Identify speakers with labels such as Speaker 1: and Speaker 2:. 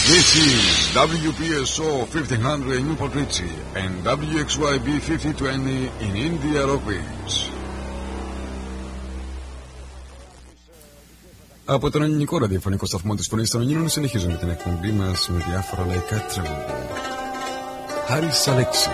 Speaker 1: This is WPSO 1500 in Newport Richie and WXYB 5020 in Indianapolis. Από τον ελληνικό ραδιοφωνικό σταθμό της Φωνής των Ελλήνων συνεχίζουμε την εκπομπή μας με διάφορα λαϊκά τραγούδια. Χάρης Αλέξη.